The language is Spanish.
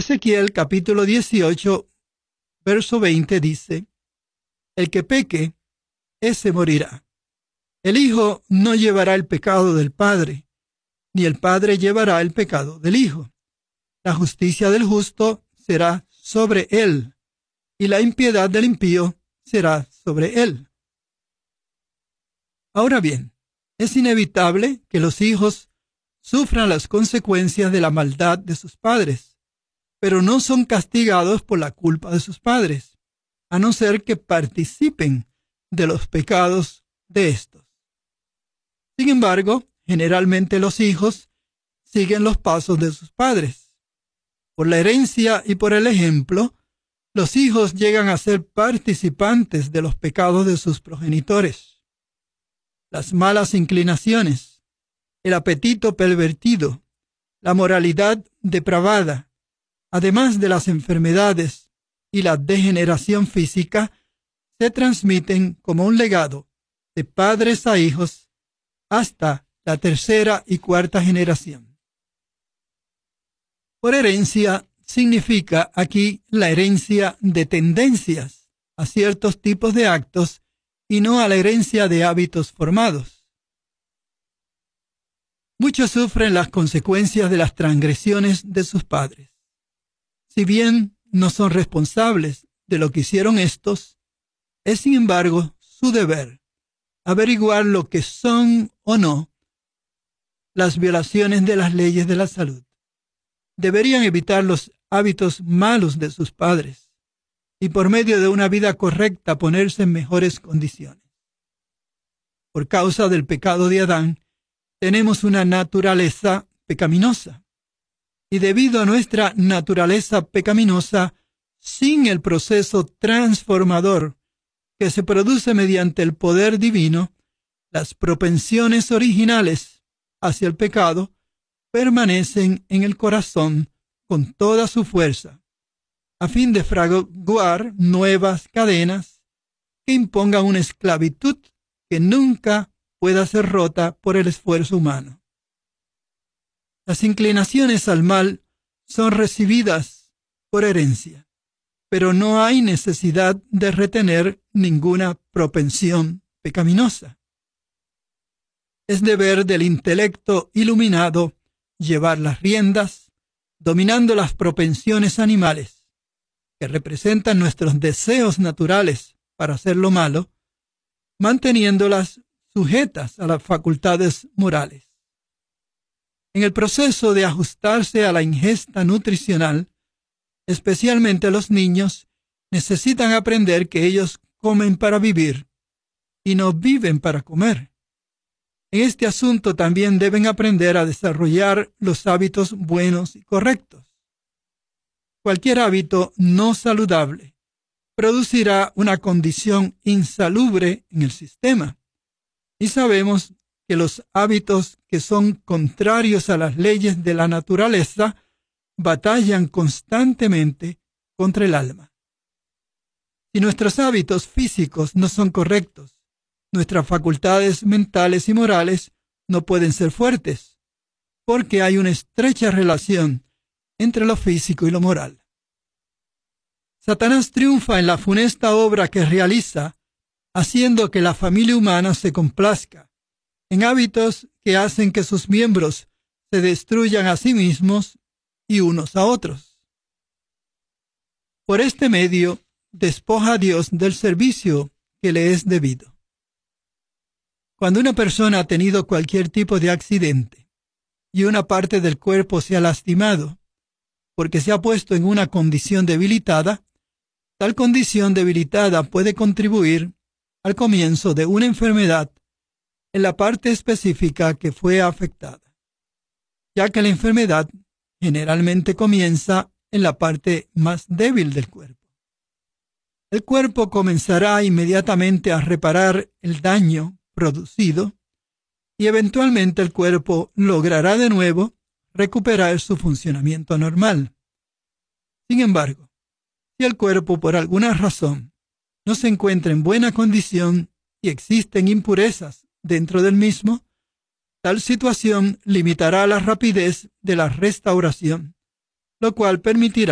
Ezequiel capítulo 18, verso 20 dice: el que peque, ese morirá. El hijo no llevará el pecado del padre, ni el padre llevará el pecado del hijo. La justicia del justo será sobre él, y la impiedad del impío será sobre él. Ahora bien, es inevitable que los hijos sufran las consecuencias de la maldad de sus padres, pero no son castigados por la culpa de sus padres, a no ser que participen de los pecados de estos. Sin embargo, generalmente los hijos siguen los pasos de sus padres. Por la herencia y por el ejemplo, los hijos llegan a ser participantes de los pecados de sus progenitores. Las malas inclinaciones, el apetito pervertido, la moralidad depravada, además de las enfermedades y la degeneración física, se transmiten como un legado de padres a hijos hasta la tercera y cuarta generación. Por herencia significa aquí la herencia de tendencias a ciertos tipos de actos y no a la herencia de hábitos formados. Muchos sufren las consecuencias de las transgresiones de sus padres. Si bien no son responsables de lo que hicieron estos, es sin embargo su deber averiguar lo que son o no las violaciones de las leyes de la salud. Deberían evitar los hábitos malos de sus padres y por medio de una vida correcta ponerse en mejores condiciones. Por causa del pecado de Adán, tenemos una naturaleza pecaminosa. Y debido a nuestra naturaleza pecaminosa, sin el proceso transformador que se produce mediante el poder divino, las propensiones originales hacia el pecado permanecen en el corazón con toda su fuerza, a fin de fraguar nuevas cadenas que impongan una esclavitud que nunca pueda ser rota por el esfuerzo humano. Las inclinaciones al mal son recibidas por herencia, pero no hay necesidad de retener ninguna propensión pecaminosa. Es deber del intelecto iluminado llevar las riendas, dominando las propensiones animales, que representan nuestros deseos naturales para hacer lo malo, manteniéndolas sujetas a las facultades morales. En el proceso de ajustarse a la ingesta nutricional, especialmente los niños necesitan aprender que ellos comen para vivir y no viven para comer. En este asunto también deben aprender a desarrollar los hábitos buenos y correctos. Cualquier hábito no saludable producirá una condición insalubre en el sistema. Y sabemos que los hábitos que son contrarios a las leyes de la naturaleza batallan constantemente contra el alma. Si nuestros hábitos físicos no son correctos, nuestras facultades mentales y morales no pueden ser fuertes, porque hay una estrecha relación entre lo físico y lo moral. Satanás triunfa en la funesta obra que realiza, haciendo que la familia humana se complazca en hábitos que hacen que sus miembros se destruyan a sí mismos y unos a otros. Por este medio, despoja a Dios del servicio que le es debido. Cuando una persona ha tenido cualquier tipo de accidente y una parte del cuerpo se ha lastimado porque se ha puesto en una condición debilitada, tal condición debilitada puede contribuir al comienzo de una enfermedad en la parte específica que fue afectada, ya que la enfermedad generalmente comienza en la parte más débil del cuerpo. El cuerpo comenzará inmediatamente a reparar el daño producido y eventualmente el cuerpo logrará de nuevo recuperar su funcionamiento normal. Sin embargo, si el cuerpo por alguna razón no se encuentra en buena condición y existen impurezas dentro del mismo, tal situación limitará la rapidez de la restauración, lo cual permitirá